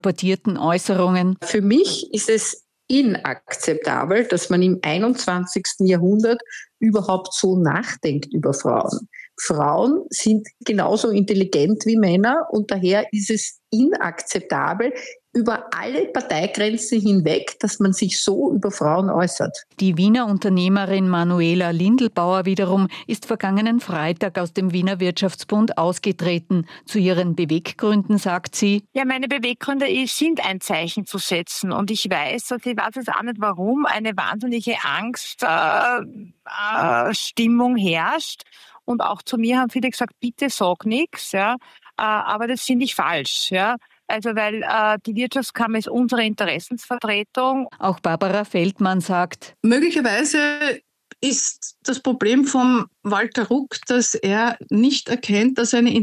portierten Äußerungen. Für mich ist es inakzeptabel, dass man im 21. Jahrhundert überhaupt so nachdenkt über Frauen. Frauen sind genauso intelligent wie Männer und daher ist es inakzeptabel, über alle Parteigrenzen hinweg, dass man sich so über Frauen äußert. Die Wiener Unternehmerin Manuela Lindelbauer wiederum ist vergangenen Freitag aus dem Wiener Wirtschaftsbund ausgetreten. Zu ihren Beweggründen sagt sie: Ja, meine Beweggründe sind, ein Zeichen zu setzen. Und ich weiß jetzt auch nicht warum, eine wahnsinnige Angststimmung herrscht. Und auch zu mir haben viele gesagt, bitte sag nichts. Ja. Aber das finde ich falsch. Ja. Also weil die Wirtschaftskammer ist unsere Interessensvertretung. Auch Barbara Feldmann sagt: Möglicherweise ist das Problem von Walter Ruck, dass er nicht erkennt, dass eine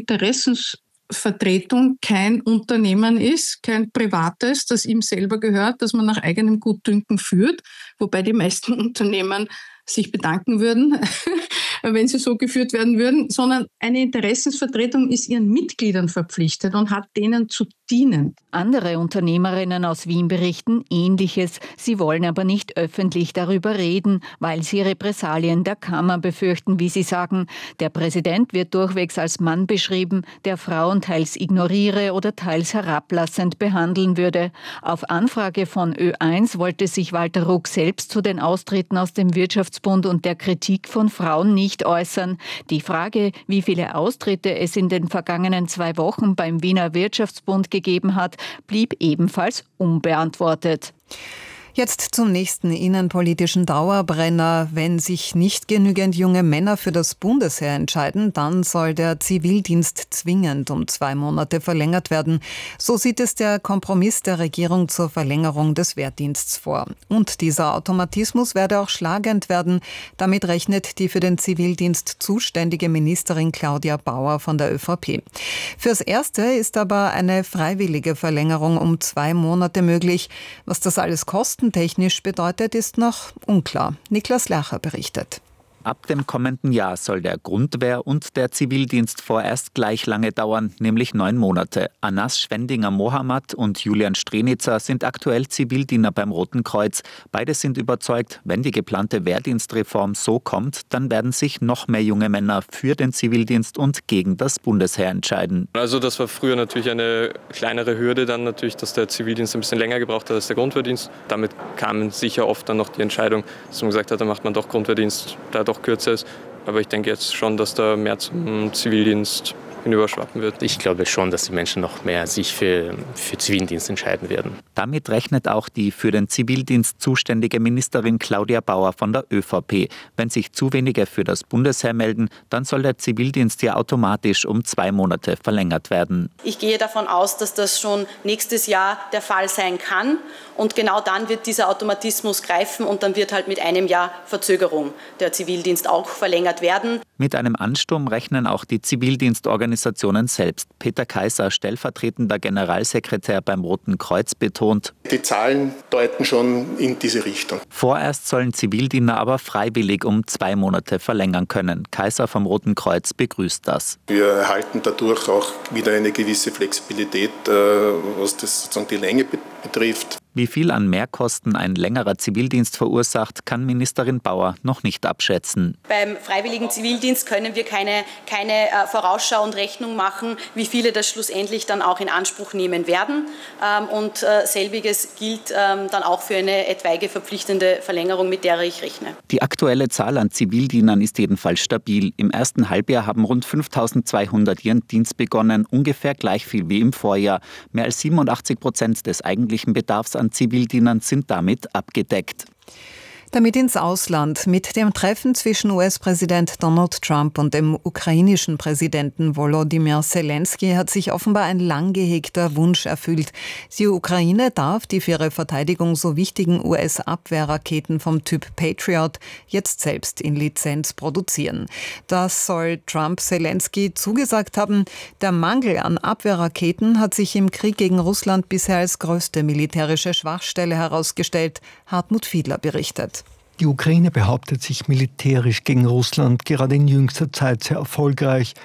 Interessensvertretung kein Unternehmen ist, kein privates, das ihm selber gehört, das man nach eigenem Gutdünken führt, wobei die meisten Unternehmen sich bedanken würden, wenn sie so geführt werden würden, sondern eine Interessensvertretung ist ihren Mitgliedern verpflichtet und hat denen zu dienen. Andere Unternehmerinnen aus Wien berichten Ähnliches. Sie wollen aber nicht öffentlich darüber reden, weil sie Repressalien der Kammer befürchten, wie sie sagen. Der Präsident wird durchwegs als Mann beschrieben, der Frauen teils ignoriere oder teils herablassend behandeln würde. Auf Anfrage von Ö1 wollte sich Walter Ruck selbst zu den Austritten aus dem Wirtschaftsbund und der Kritik von Frauen nicht äußern. Die Frage, wie viele Austritte es in den vergangenen 2 Wochen beim Wiener Wirtschaftsbund gegeben hat, blieb ebenfalls unbeantwortet. Jetzt zum nächsten innenpolitischen Dauerbrenner. Wenn sich nicht genügend junge Männer für das Bundesheer entscheiden, dann soll der Zivildienst zwingend um 2 Monate verlängert werden. So sieht es der Kompromiss der Regierung zur Verlängerung des Wehrdienstes vor. Und dieser Automatismus werde auch schlagend werden. Damit rechnet die für den Zivildienst zuständige Ministerin Claudia Bauer von der ÖVP. Fürs Erste ist aber eine freiwillige Verlängerung um 2 Monate möglich. Was das alles kostentechnisch bedeutet, ist noch unklar. Niklas Lacher berichtet. Ab dem kommenden Jahr soll der Grundwehr- und der Zivildienst vorerst gleich lange dauern, nämlich 9 Monate. Anas Schwendinger-Mohammad und Julian Strenitzer sind aktuell Zivildiener beim Roten Kreuz. Beide sind überzeugt, wenn die geplante Wehrdienstreform so kommt, dann werden sich noch mehr junge Männer für den Zivildienst und gegen das Bundesheer entscheiden. Also das war früher natürlich eine kleinere Hürde dann natürlich, dass der Zivildienst ein bisschen länger gebraucht hat als der Grundwehrdienst. Damit kam sicher oft dann noch die Entscheidung, dass man gesagt hat, dann macht man doch Grundwehrdienst, da doch kürzer ist. Aber ich denke jetzt schon, dass da mehr zum Zivildienst hinüberschwappen wird. Ich glaube schon, dass die Menschen noch mehr sich für Zivildienst entscheiden werden. Damit rechnet auch die für den Zivildienst zuständige Ministerin Claudia Bauer von der ÖVP. Wenn sich zu wenige für das Bundesheer melden, dann soll der Zivildienst ja automatisch um 2 Monate verlängert werden. Ich gehe davon aus, dass das schon nächstes Jahr der Fall sein kann. Und genau dann wird dieser Automatismus greifen und dann wird halt mit einem Jahr Verzögerung der Zivildienst auch verlängert werden. Mit einem Ansturm rechnen auch die Zivildienstorganisationen selbst. Peter Kaiser, stellvertretender Generalsekretär beim Roten Kreuz, betont: Die Zahlen deuten schon in diese Richtung. Vorerst sollen Zivildiener aber freiwillig um 2 Monate verlängern können. Kaiser vom Roten Kreuz begrüßt das. Wir erhalten dadurch auch wieder eine gewisse Flexibilität, was das sozusagen die Länge betrifft. Wie viel an Mehrkosten ein längerer Zivildienst verursacht, kann Ministerin Bauer noch nicht abschätzen. Beim freiwilligen Zivildienst können wir keine Vorausschau und Rechnung machen, wie viele das schlussendlich dann auch in Anspruch nehmen werden. Und selbiges gilt dann auch für eine etwaige verpflichtende Verlängerung, mit der ich rechne. Die aktuelle Zahl an Zivildienern ist jedenfalls stabil. Im ersten Halbjahr haben rund 5.200 ihren Dienst begonnen, ungefähr gleich viel wie im Vorjahr. Mehr als 87% des eigentlichen Bedarfs an Zivildienern sind damit abgedeckt. Damit ins Ausland. Mit dem Treffen zwischen US-Präsident Donald Trump und dem ukrainischen Präsidenten Volodymyr Zelensky hat sich offenbar ein lang gehegter Wunsch erfüllt. Die Ukraine darf die für ihre Verteidigung so wichtigen US-Abwehrraketen vom Typ Patriot jetzt selbst in Lizenz produzieren. Das soll Trump Zelensky zugesagt haben. Der Mangel an Abwehrraketen hat sich im Krieg gegen Russland bisher als größte militärische Schwachstelle herausgestellt. Hartmut Fiedler berichtet. Die Ukraine behauptet sich militärisch gegen Russland gerade in jüngster Zeit sehr erfolgreich.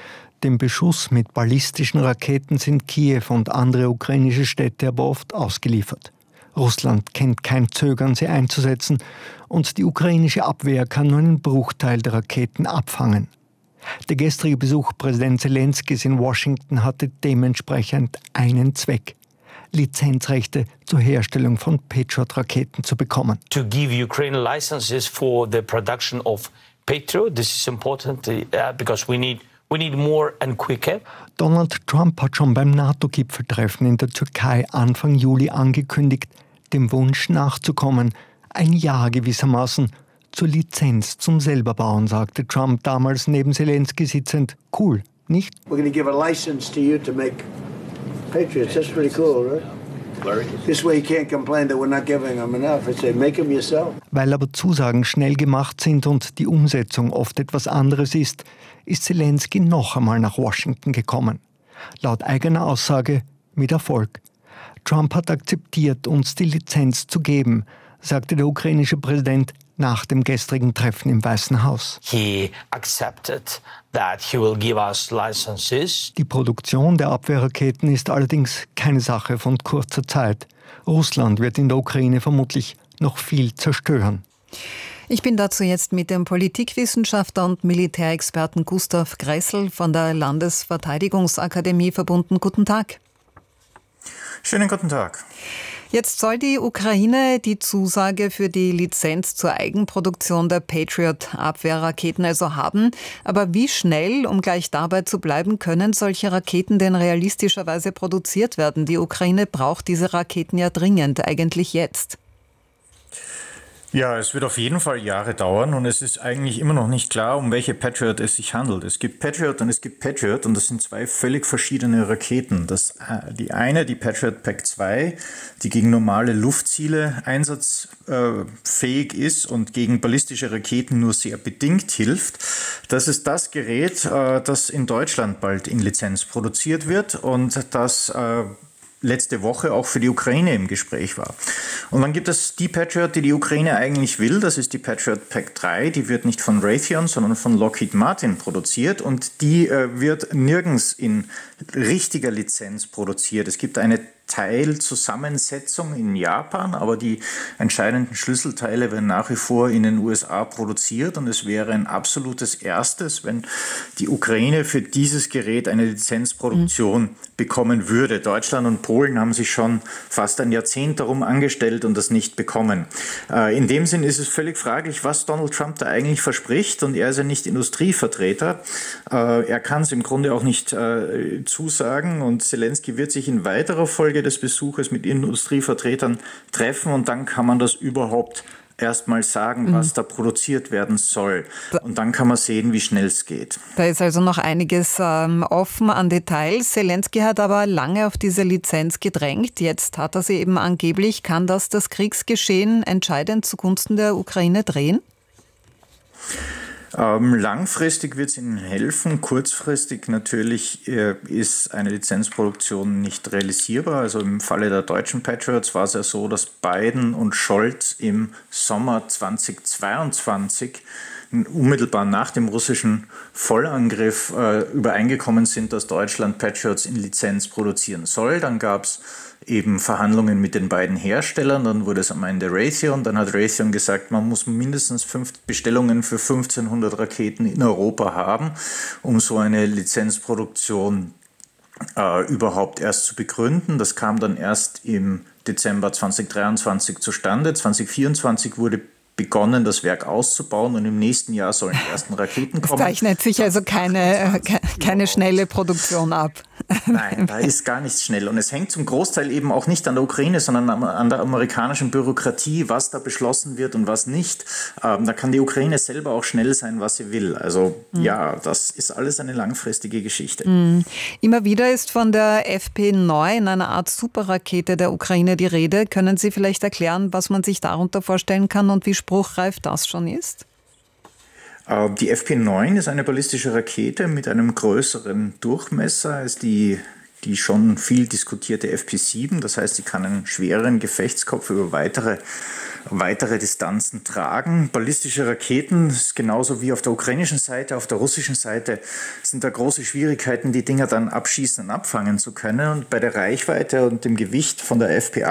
dem Beschuss mit ballistischen Raketen sind Kiew und andere ukrainische Städte aber oft ausgeliefert. Russland kennt kein Zögern, sie einzusetzen, und die ukrainische Abwehr kann nur einen Bruchteil der Raketen abfangen. Der gestrige Besuch Präsident Zelenskys in Washington hatte dementsprechend einen Zweck: Lizenzrechte zur Herstellung von Patriot-Raketen zu bekommen. To give Ukraine licenses for the production of Patriot, this is important because we need more and quicker. Donald Trump hat schon beim NATO-Gipfeltreffen in der Türkei Anfang Juli angekündigt, dem Wunsch nachzukommen, ein Ja gewissermaßen zur Lizenz zum Selberbauen, sagte Trump damals neben Zelensky sitzend. Cool, nicht? We're going to give a license to you to make Patriots. That's pretty cool, right? This way you can't complain that we're not giving them enough. I say, make them yourself. Weil aber Zusagen schnell gemacht sind und die Umsetzung oft etwas anderes ist Zelensky noch einmal nach Washington gekommen. Laut eigener Aussage mit Erfolg. Trump hat akzeptiert, uns die Lizenz zu geben, sagte der ukrainische Präsident nach dem gestrigen Treffen im Weißen Haus. He accepted that he will give us licenses. Die Produktion der Abwehrraketen ist allerdings keine Sache von kurzer Zeit. Russland wird in der Ukraine vermutlich noch viel zerstören. Ich bin dazu jetzt mit dem Politikwissenschaftler und Militärexperten Gustav Gressel von der Landesverteidigungsakademie verbunden. Guten Tag. Schönen guten Tag. Jetzt soll die Ukraine die Zusage für die Lizenz zur Eigenproduktion der Patriot-Abwehrraketen also haben. Aber wie schnell, um gleich dabei zu bleiben, können solche Raketen denn realistischerweise produziert werden? Die Ukraine braucht diese Raketen ja dringend, eigentlich jetzt. Ja, es wird auf jeden Fall Jahre dauern und es ist eigentlich immer noch nicht klar, um welche Patriot es sich handelt. Es gibt Patriot und es gibt Patriot und das sind zwei völlig verschiedene Raketen. Die eine, die Patriot PAC-2, die gegen normale Luftziele einsatzfähig ist und gegen ballistische Raketen nur sehr bedingt hilft. Das ist das Gerät, das in Deutschland bald in Lizenz produziert wird und das letzte Woche auch für die Ukraine im Gespräch war. Und dann gibt es die Patriot, die die Ukraine eigentlich will. Das ist die Patriot PAC-3. Die wird nicht von Raytheon, sondern von Lockheed Martin produziert. Und die wird nirgends in richtiger Lizenz produziert. Es gibt eine Teilzusammensetzung in Japan, aber die entscheidenden Schlüsselteile werden nach wie vor in den USA produziert und es wäre ein absolutes Erstes, wenn die Ukraine für dieses Gerät eine Lizenzproduktion bekommen würde. Deutschland und Polen haben sich schon fast ein Jahrzehnt darum angestellt und das nicht bekommen. In dem Sinn ist es völlig fraglich, was Donald Trump da eigentlich verspricht und er ist ja nicht Industrievertreter. Er kann es im Grunde auch nicht zusagen und Zelensky wird sich in weiterer Folge des Besuches mit Industrievertretern treffen und dann kann man das überhaupt erstmal sagen, was da produziert werden soll. Und dann kann man sehen, wie schnell es geht. Da ist also noch einiges offen an Details. Zelensky hat aber lange auf diese Lizenz gedrängt. Jetzt hat er sie eben angeblich. Kann das Kriegsgeschehen entscheidend zugunsten der Ukraine drehen? Langfristig wird es ihnen helfen. Kurzfristig natürlich ist eine Lizenzproduktion nicht realisierbar. Also im Falle der deutschen Patriots war es ja so, dass Biden und Scholz im Sommer 2022 unmittelbar nach dem russischen Vollangriff übereingekommen sind, dass Deutschland Patriots in Lizenz produzieren soll. Dann gab es eben Verhandlungen mit den beiden Herstellern, dann wurde es am Ende Raytheon, dann hat Raytheon gesagt, man muss mindestens 5 Bestellungen für 1500 Raketen in Europa haben, um so eine Lizenzproduktion überhaupt erst zu begründen. Das kam dann erst im Dezember 2023 zustande. 2024 wurde begonnen, das Werk auszubauen und im nächsten Jahr sollen die ersten Raketen kommen. Es zeichnet sich also keine schnelle Produktion ab. Nein, da ist gar nichts schnell. Und es hängt zum Großteil eben auch nicht an der Ukraine, sondern an der amerikanischen Bürokratie, was da beschlossen wird und was nicht. Da kann die Ukraine selber auch schnell sein, was sie will. Also ja, das ist alles eine langfristige Geschichte. Immer wieder ist von der FP9, einer Art Superrakete der Ukraine, die Rede. Können Sie vielleicht erklären, was man sich darunter vorstellen kann und wie spruchreif das schon ist? Die FP9 ist eine ballistische Rakete mit einem größeren Durchmesser als die die schon viel diskutierte FP7. Das heißt, sie kann einen schwereren Gefechtskopf über weitere Distanzen tragen. Ballistische Raketen ist genauso wie auf der ukrainischen Seite, auf der russischen Seite sind da große Schwierigkeiten, die Dinger dann abschießen und abfangen zu können. Und bei der Reichweite und dem Gewicht von der FP8